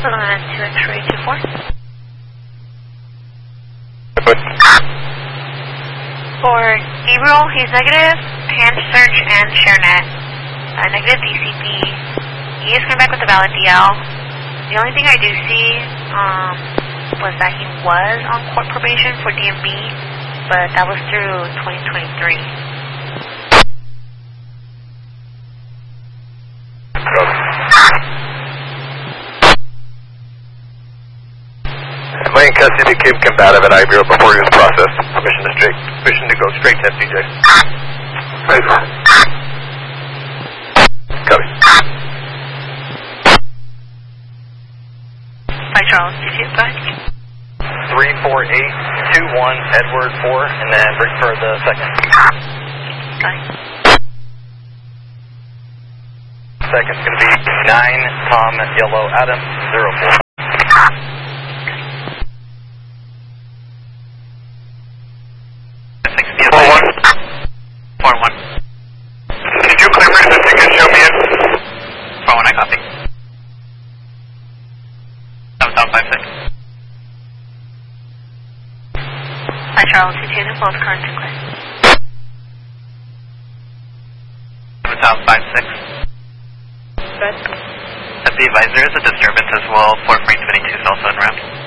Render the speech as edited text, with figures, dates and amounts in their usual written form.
2 X-ray 24. For Gabriel, he's negative, hand search and ShareNet. Negative DCP. He is coming back with a valid DL. The only thing I do see was that he was on court probation for DMB, but that was through 2023. Am I in custody became combative at IBRO before he was processed? Permission to go straight to FDJ. Right. Copy. By Charles, did you back? 34821 Edward 4, and then bring for the second. Bye. Second's going to be 9 Tom Yellow Adam 04. Did you claim resistance? You can show me it. 4-1, I copy. 7,56. By Charles, you two, both current and clear. 7,56. Good. At the advisor is a disturbance as well, 4.22 cell phone round.